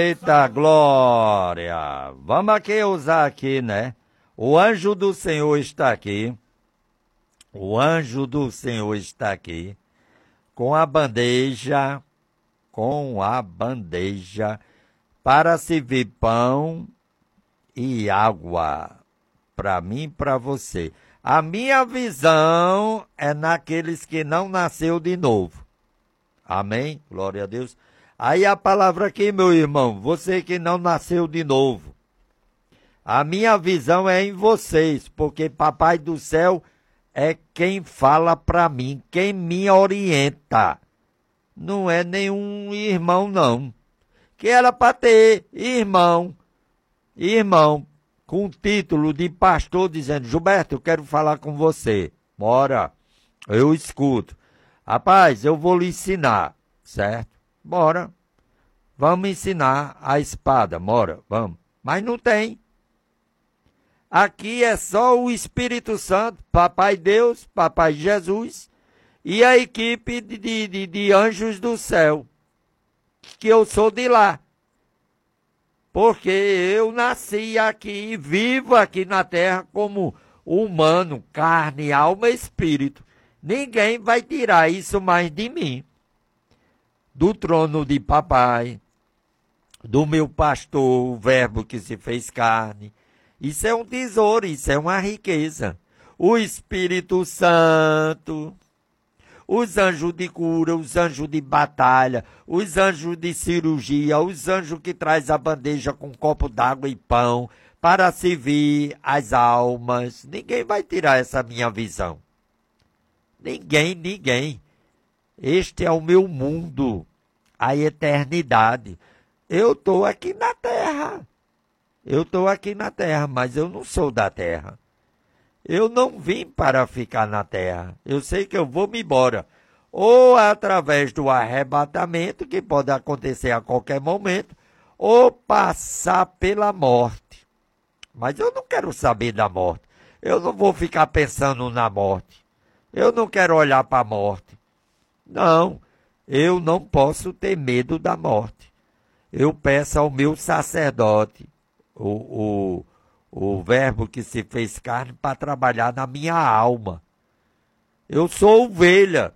Eita glória! Vamos aqui usar aqui, né? O anjo do Senhor está aqui. O anjo do Senhor está aqui com a bandeja, para servir pão e água para mim e para você. A minha visão é naqueles que não nasceu de novo. Amém? Glória a Deus. Aí a palavra aqui, meu irmão, você que não nasceu de novo. A minha visão é em vocês, porque Papai do Céu é quem fala para mim, quem me orienta. Não é nenhum irmão, não. Que era para ter irmão, com título de pastor, dizendo, Gilberto, eu quero falar com você. Bora, eu escuto. Rapaz, eu vou lhe ensinar, certo? Bora, vamos ensinar a espada, bora, vamos. Mas não tem. Aqui é só o Espírito Santo, Papai Deus, Papai Jesus e a equipe de anjos do céu, que eu sou de lá. Porque eu nasci aqui, vivo aqui na terra como humano, carne, alma e espírito. Ninguém vai tirar isso mais de mim. Do trono de papai, do meu pastor, o verbo que se fez carne. Isso é um tesouro, isso é uma riqueza. O Espírito Santo, os anjos de cura, os anjos de batalha, os anjos de cirurgia, os anjos que traz a bandeja com um copo d'água e pão para servir as almas. Ninguém vai tirar essa minha visão. Ninguém. Este é o meu mundo, a eternidade. Eu estou aqui na terra. Mas eu não sou da terra. Eu não vim para ficar na terra. Eu sei que eu vou me embora. Ou através do arrebatamento, que pode acontecer a qualquer momento, ou passar pela morte. Mas eu não quero saber da morte. Eu não vou ficar pensando na morte. Eu não quero olhar para a morte. Não, eu não posso ter medo da morte. Eu peço ao meu sacerdote, o verbo que se fez carne, para trabalhar na minha alma. Eu sou ovelha.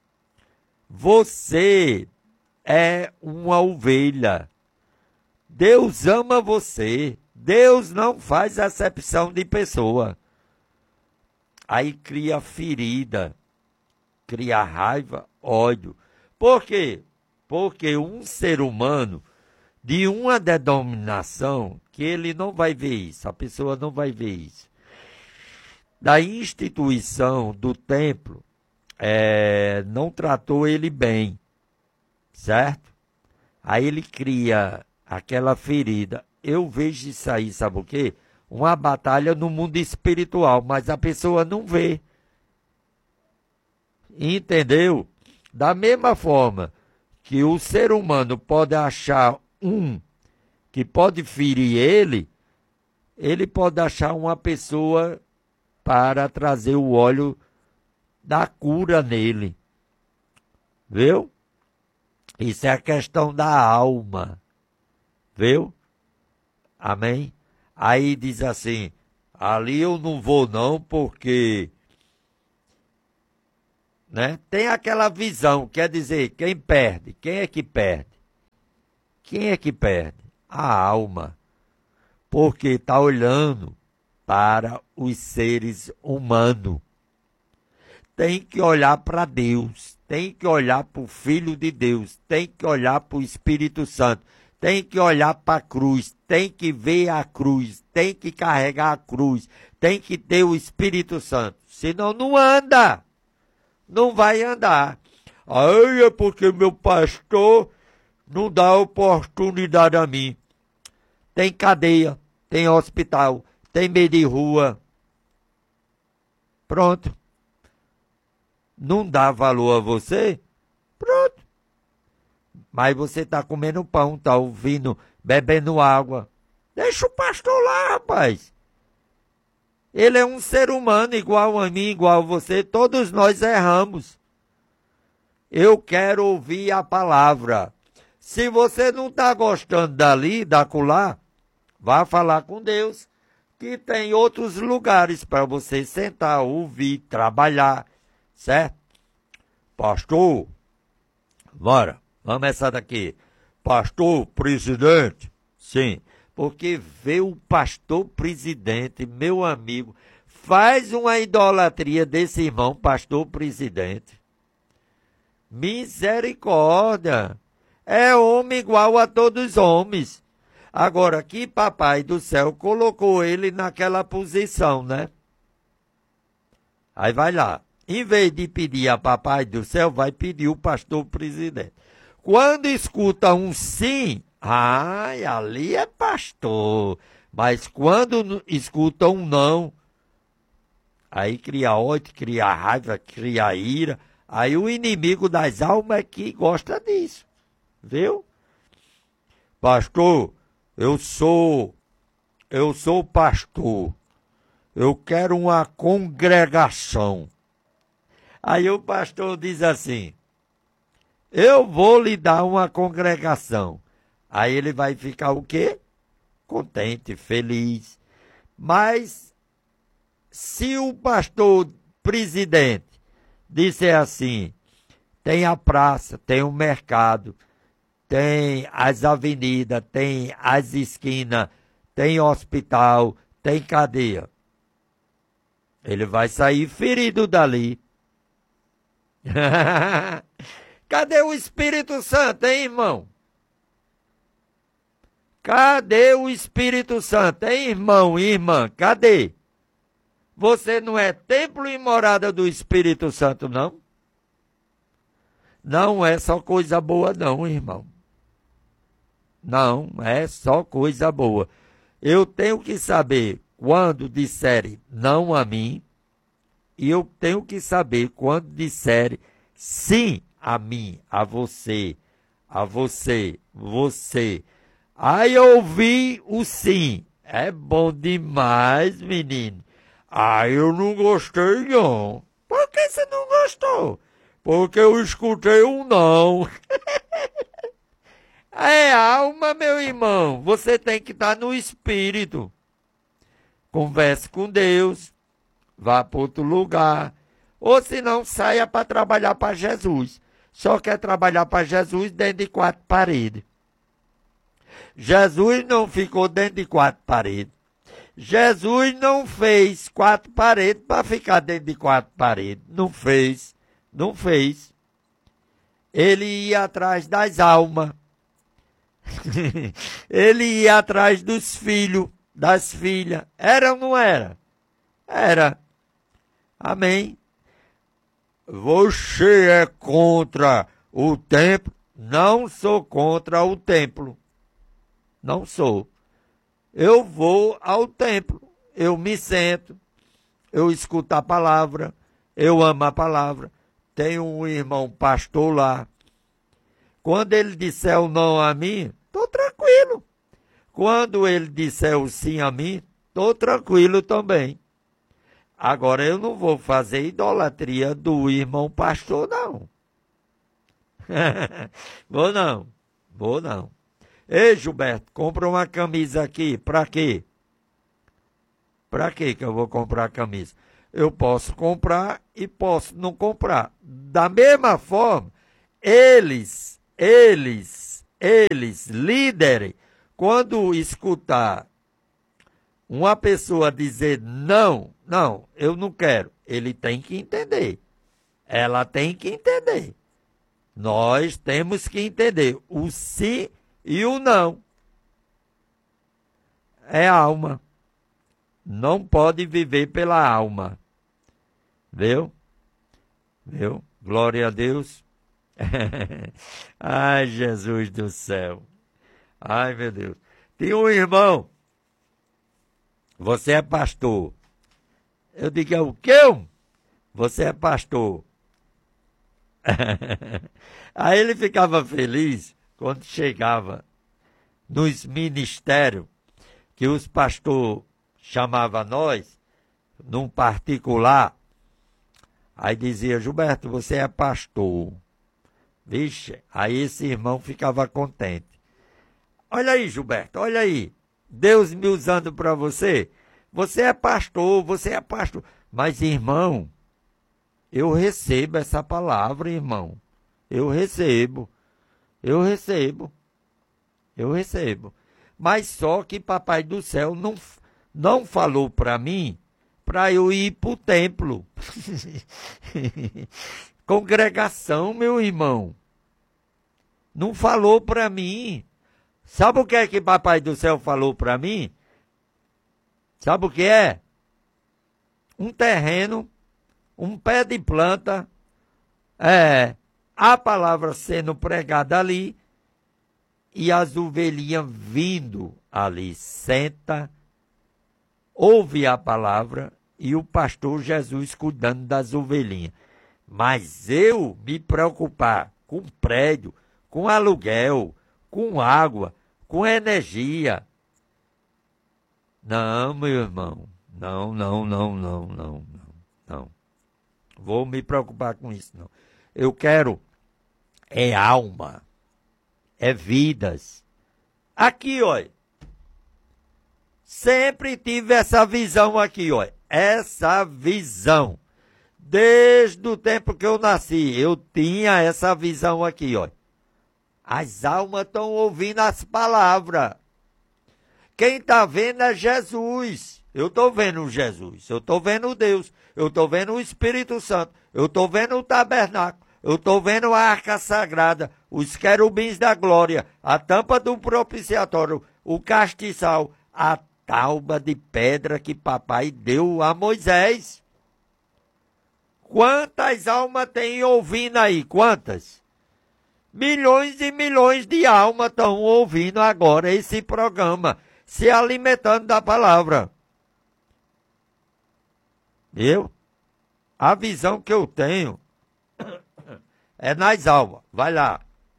Você é uma ovelha. Deus ama você. Deus não faz acepção de pessoa. Aí cria ferida, cria raiva, ódio. Por quê? Porque um ser humano de uma denominação, que ele não vai ver isso, a pessoa não vai ver isso, da instituição do templo, não tratou ele bem, certo? Aí ele cria aquela ferida. Eu vejo isso aí, sabe o quê? Uma batalha no mundo espiritual, mas a pessoa não vê. Entendeu? Da mesma forma que o ser humano pode achar um que pode ferir ele pode achar uma pessoa para trazer o óleo da cura nele. Viu? Isso é a questão da alma. Viu? Amém? Aí diz assim, ali eu não vou não, porque, né? Tem aquela visão, quer dizer, quem perde? Quem é que perde? Quem é que perde? A alma. Porque está olhando para os seres humanos. Tem que olhar para Deus, tem que olhar para o Filho de Deus, tem que olhar para o Espírito Santo, tem que olhar para a cruz, tem que ver a cruz, tem que carregar a cruz, tem que ter o Espírito Santo. Senão não anda, não vai andar. Aí é porque meu pastor não dá oportunidade a mim. Tem cadeia, tem hospital, tem meio de rua. Pronto. Não dá valor a você? Pronto. Mas você está comendo pão, está ouvindo, bebendo água. Deixa o pastor lá, rapaz. Ele é um ser humano igual a mim, igual a você. Todos nós erramos. Eu quero ouvir a palavra. Se você não está gostando dali, da acolá, vá falar com Deus, que tem outros lugares para você sentar, ouvir, trabalhar, certo? Pastor, bora, vamos essa daqui. Pastor, presidente, sim, porque vê o pastor presidente, meu amigo, faz uma idolatria desse irmão, pastor presidente. Misericórdia, é homem igual a todos os homens. Agora, que papai do céu colocou ele naquela posição, né? Aí vai lá. Em vez de pedir a papai do céu, vai pedir o pastor presidente. Quando escuta um sim, ai, ali é pastor. Mas quando escuta um não, aí cria ódio, cria raiva, cria ira. Aí o inimigo das almas é que gosta disso. Viu? Pastor, eu sou pastor. Eu quero uma congregação. Aí o pastor diz assim: eu vou lhe dar uma congregação. Aí ele vai ficar o quê? Contente, feliz. Mas se o pastor presidente disser assim: tem a praça, tem o mercado, tem as avenidas, tem as esquinas, tem hospital, tem cadeia. Ele vai sair ferido dali. Cadê o Espírito Santo, hein, irmão? Cadê o Espírito Santo, hein, irmão e irmã? Cadê? Você não é templo e morada do Espírito Santo, não? Não é só coisa boa, não, irmão. Não é só coisa boa. Eu tenho que saber quando disserem não a mim, e eu tenho que saber quando disserem sim a mim, a você, você. Aí eu ouvi o sim. É bom demais, menino. Ah, eu não gostei, não. Por que você não gostou? Porque eu escutei um não. É alma, meu irmão. Você tem que estar no espírito. Converse com Deus. Vá para outro lugar. Ou se não, saia para trabalhar para Jesus. Só quer trabalhar para Jesus dentro de 4 paredes. Jesus não ficou dentro de 4 paredes. Jesus não fez 4 paredes para ficar dentro de 4 paredes. Não fez. Não fez. Ele ia atrás das almas. Ele ia atrás dos filhos, das filhas. Era ou não era? Era. Amém. Você é contra o templo? Não sou contra o templo. Não sou. Eu vou ao templo. Eu me sento. Eu escuto a palavra. Eu amo a palavra. Tenho um irmão pastor lá. Quando ele disser o não a mim, estou tranquilo. Quando ele disser o sim a mim, estou tranquilo também. Agora, eu não vou fazer idolatria do irmão pastor, não. Vou não. Ei, Gilberto, compra uma camisa aqui. Para quê? Para quê que eu vou comprar a camisa? Eu posso comprar e posso não comprar. Da mesma forma, eles, líderes, quando escutar uma pessoa dizer não, eu não quero, ele tem que entender. Ela tem que entender. Nós temos que entender o sim e o não. É alma. Não pode viver pela alma. Viu? Glória a Deus. Ai, Jesus do céu. Ai, meu Deus. Tem um irmão. Você é pastor. Eu digo, o quê? Você é pastor. Aí ele ficava feliz quando chegava nos ministérios que os pastores chamavam nós, num particular. Aí dizia, Gilberto, você é pastor. Vixe, aí esse irmão ficava contente. Olha aí, Gilberto, olha aí. Deus me usando para você. Você é pastor, você é pastor. Mas, irmão, eu recebo essa palavra, irmão. Eu recebo. Eu recebo. Eu recebo. Mas só que Papai do Céu não falou para mim para eu ir para o templo. Congregação, meu irmão. Não falou para mim. Sabe o que é que Papai do Céu falou para mim? Sabe o que é? Um terreno, um pé de planta, a palavra sendo pregada ali e as ovelhinhas vindo ali. Senta, ouve a palavra e o pastor Jesus cuidando das ovelhinhas. Mas eu me preocupar com prédio, com aluguel, com água, com energia. Não, meu irmão. Não. Vou me preocupar com isso, não. Eu quero alma, vidas. Aqui, olha. Sempre tive essa visão aqui, olha. Essa visão. Desde o tempo que eu nasci, eu tinha essa visão aqui, olha. As almas estão ouvindo as palavras. Quem está vendo é Jesus. Eu estou vendo Jesus. Eu estou vendo Deus. Eu estou vendo o Espírito Santo. Eu estou vendo o tabernáculo. Eu estou vendo a arca sagrada, os querubins da glória, a tampa do propiciatório, o castiçal, a tauba de pedra que papai deu a Moisés. Quantas almas tem ouvindo aí? Quantas? Milhões e milhões de almas estão ouvindo agora esse programa, se alimentando da palavra. A visão que eu tenho é nas almas. Vai lá.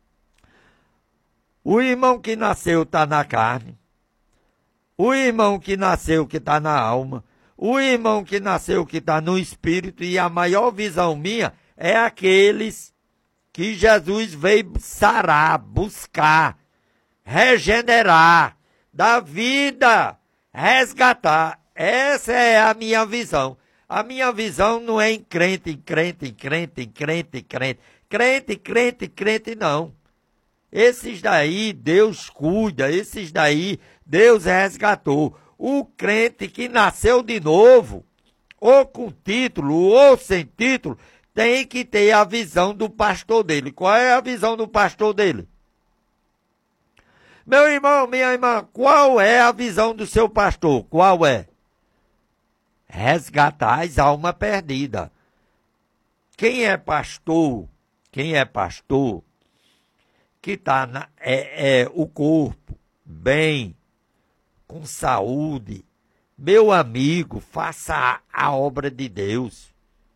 O irmão que nasceu está na carne. O irmão que nasceu que está na alma. O irmão que nasceu que está no espírito. E a maior visão minha é aqueles que Jesus veio sarar, buscar, regenerar, dar vida, resgatar. Essa é a minha visão. A minha visão não é em crente, crente, não. Esses daí Deus cuida, esses daí Deus resgatou. O crente que nasceu de novo, ou com título, ou sem título, tem que ter a visão do pastor dele. Qual é a visão do pastor dele? Meu irmão, minha irmã, qual é a visão do seu pastor? Qual é? Resgatar as almas perdidas. Quem é pastor, que está o corpo bem, com saúde, meu amigo, faça a obra de Deus.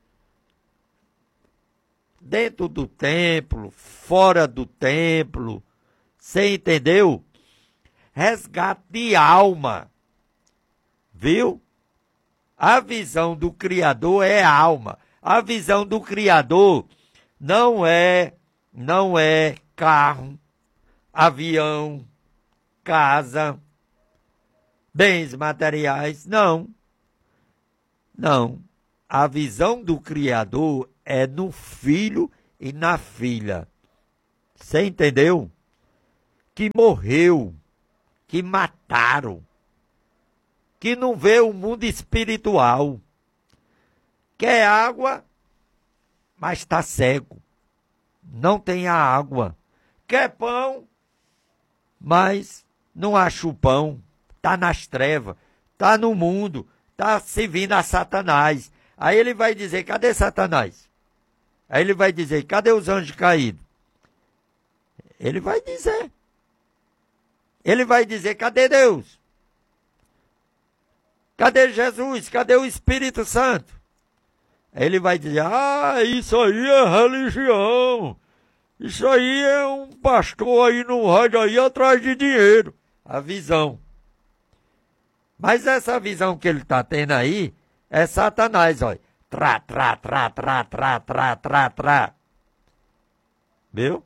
Dentro do templo, fora do templo, você entendeu? Resgate de alma, viu? A visão do Criador é a alma. A visão do Criador não é carro, avião, casa, bens materiais, não. Não. A visão do Criador é no filho e na filha. Você entendeu? Que morreu, que mataram, que não vê o mundo espiritual. Quer água, mas está cego. Não tem a água. Quer pão, mas não acha o pão. Está nas trevas, está no mundo, está servindo a Satanás. Aí ele vai dizer, cadê Satanás? Aí ele vai dizer, cadê os anjos caídos? Ele vai dizer. Ele vai dizer, cadê Deus? Cadê Jesus? Cadê o Espírito Santo? Aí ele vai dizer, isso aí é religião. Isso aí é um pastor aí no rádio aí atrás de dinheiro. A visão. Mas essa visão que ele está tendo aí é Satanás, olha. Trá. Viu?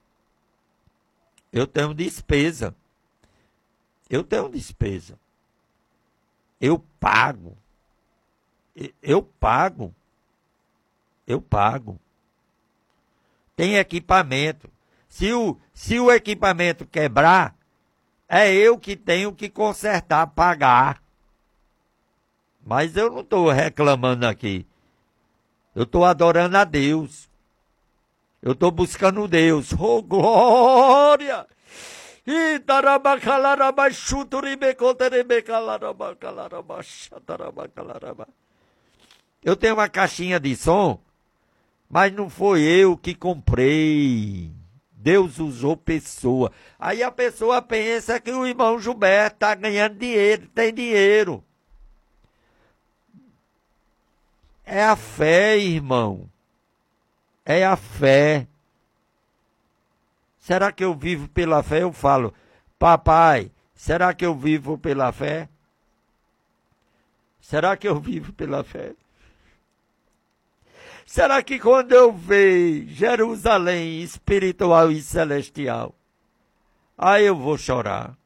Eu tenho despesa. Eu tenho despesa. Eu pago. Eu pago. Eu pago. Tem equipamento. Se o equipamento quebrar, é eu que tenho que consertar, pagar. Mas eu não estou reclamando aqui. Eu estou adorando a Deus. Eu estou buscando Deus. Oh, glória! Eu tenho uma caixinha de som, mas não foi eu que comprei. Deus usou pessoa. Aí a pessoa pensa que o irmão Gilberto está ganhando dinheiro, tem dinheiro. É a fé, irmão. É a fé. Será que eu vivo pela fé? Eu falo, papai, será que eu vivo pela fé? Será que eu vivo pela fé? Será que quando eu ver Jerusalém espiritual e celestial, aí eu vou chorar?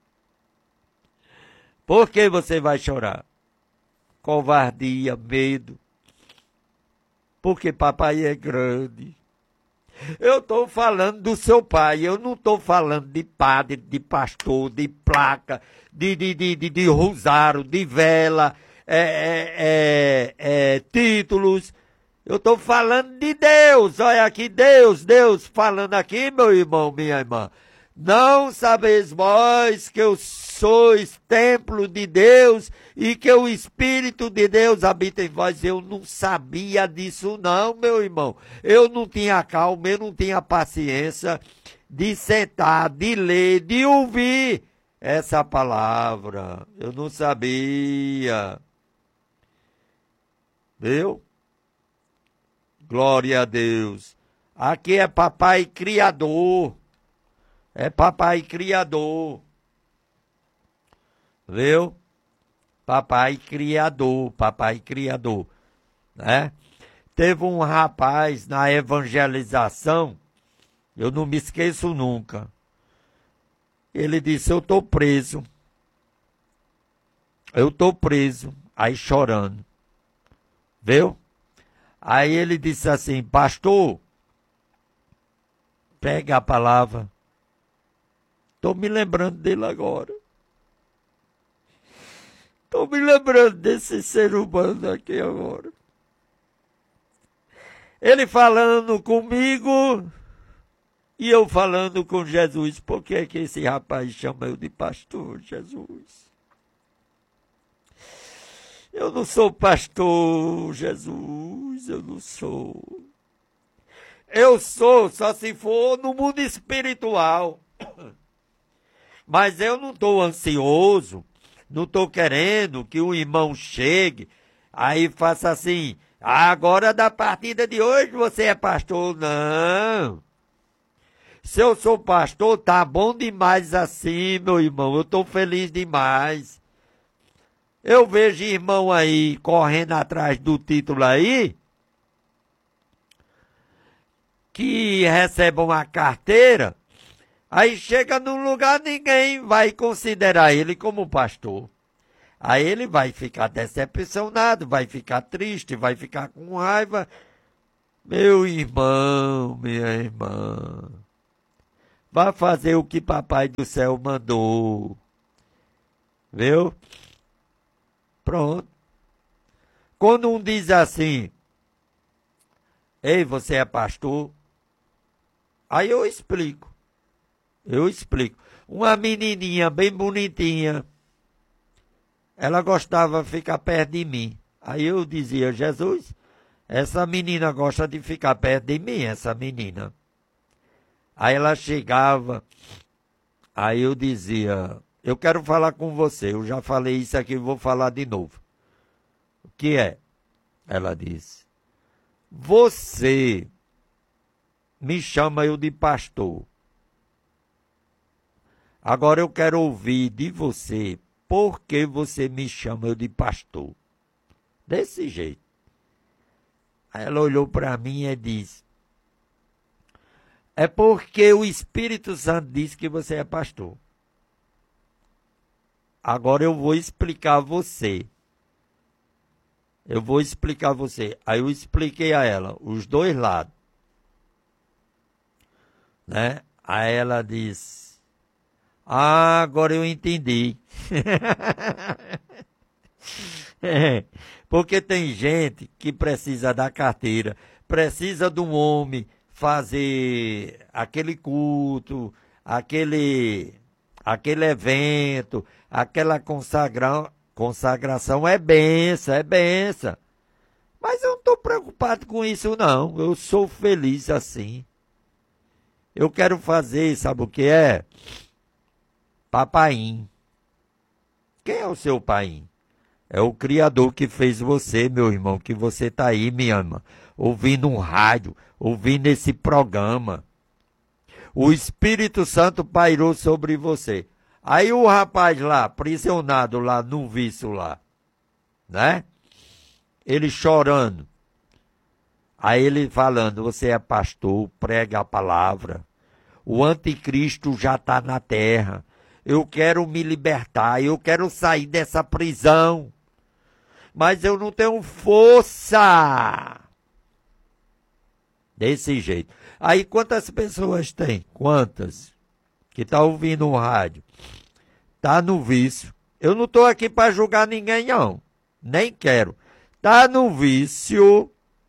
Por que você vai chorar? Covardia, medo. Porque papai é grande. Eu estou falando do seu pai, eu não estou falando de padre, de pastor, de placa, de rosário, de vela, títulos. Eu estou falando de Deus. Olha aqui, Deus falando aqui, meu irmão, minha irmã. Não sabeis vós que eu sois templo de Deus e que o Espírito de Deus habita em vós. Eu não sabia disso não, meu irmão. Eu não tinha calma, eu não tinha paciência de sentar, de ler, de ouvir essa palavra. Eu não sabia. Viu? Glória a Deus. Aqui é papai criador. É papai criador. Viu? Papai criador, né? Teve um rapaz na evangelização, eu não me esqueço nunca. Ele disse, eu estou preso. Aí chorando. Viu? Aí ele disse assim, pastor, pega a palavra. Estou me lembrando dele agora. Estou me lembrando desse ser humano aqui agora. Ele falando comigo e eu falando com Jesus. Por que é que esse rapaz chama eu de pastor, Jesus? Eu não sou pastor, Jesus, eu não sou. Eu sou, só se for no mundo espiritual. Mas eu não estou ansioso, não estou querendo que o irmão chegue, aí faça assim, agora da partida de hoje você é pastor. Não. Se eu sou pastor, tá bom demais assim, meu irmão, eu estou feliz demais. Eu vejo irmão aí correndo atrás do título aí, que recebe uma carteira, aí chega num lugar, ninguém vai considerar ele como pastor. Aí ele vai ficar decepcionado, vai ficar triste, vai ficar com raiva. Meu irmão, minha irmã, vá fazer o que papai do céu mandou. Viu? Pronto. Quando um diz assim, ei, você é pastor? Aí eu explico. Uma menininha bem bonitinha, ela gostava de ficar perto de mim. Aí eu dizia, Jesus, essa menina gosta de ficar perto de mim, essa menina. Aí ela chegava, aí eu dizia, eu quero falar com você, eu já falei isso aqui, vou falar de novo. O que é? Ela disse, você me chama eu de pastor. Agora eu quero ouvir de você, por que você me chama eu de pastor? Desse jeito. Aí ela olhou para mim e disse, É porque o Espírito Santo diz que você é pastor. Agora eu vou explicar a você. Aí eu expliquei a ela os dois lados. Né? Aí ela disse: Ah, agora eu entendi. Porque tem gente que precisa da carteira, precisa de um homem fazer aquele culto, aquele evento, aquela consagração. É benção, é benção. Mas eu não estou preocupado com isso, não. Eu sou feliz assim. Eu quero fazer, sabe o que é? Papaim. Quem é o seu paim? É o Criador que fez você, meu irmão, que você está aí, me ama, ouvindo um rádio, ouvindo esse programa. O Espírito Santo pairou sobre você. Aí o rapaz lá, aprisionado lá no vício lá, né? Ele chorando. Aí ele falando: você é pastor, prega a palavra. O anticristo já está na terra. Eu quero me libertar, eu quero sair dessa prisão. Mas eu não tenho força. Desse jeito. Aí quantas pessoas tem? Quantas? Que tá ouvindo o rádio. Tá no vício. Eu não estou aqui para julgar ninguém, não. Nem quero. Tá no vício.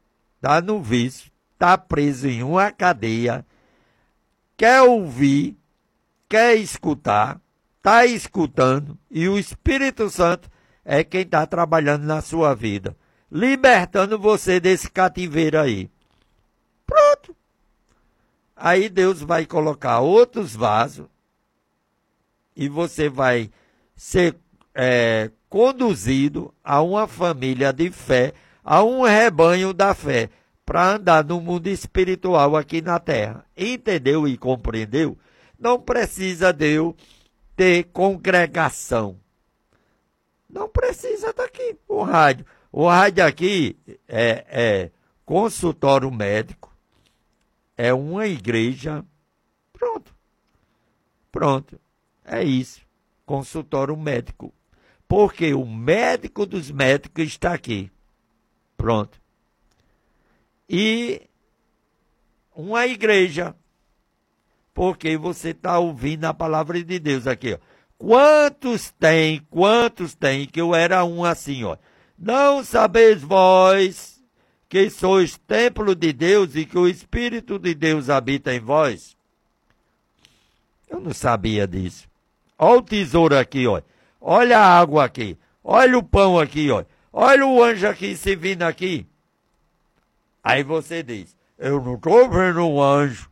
Tá preso em uma cadeia. Quer ouvir, quer escutar, está escutando, e o Espírito Santo é quem está trabalhando na sua vida, libertando você desse cativeiro aí. Pronto. Aí Deus vai colocar outros vasos e você vai ser conduzido a uma família de fé, a um rebanho da fé, para andar no mundo espiritual aqui na terra. Entendeu e compreendeu? Não precisa de eu ter congregação. Não precisa daqui o rádio. O rádio aqui é consultório médico, é uma igreja. Pronto. É isso. Consultório médico. Porque o médico dos médicos está aqui. Pronto. E uma igreja. Porque você está ouvindo a palavra de Deus aqui, ó. Quantos tem, que eu era um assim, ó. Não sabeis vós que sois templo de Deus e que o Espírito de Deus habita em vós? Eu não sabia disso. Olha o tesouro aqui, ó. Olha a água aqui. Olha o pão aqui, ó. Olha o anjo aqui se vindo aqui. Aí você diz: eu não estou vendo um anjo.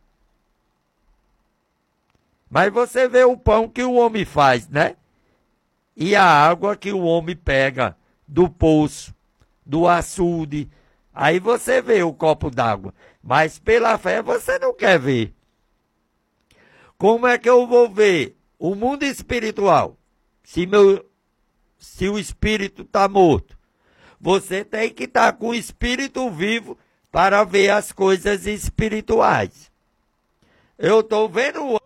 Mas você vê o pão que o homem faz, né? E a água que o homem pega do poço, do açude. Aí você vê o copo d'água. Mas pela fé você não quer ver. Como é que eu vou ver o mundo espiritual se o espírito está morto? Você tem que estar com o espírito vivo para ver as coisas espirituais. Eu estou vendo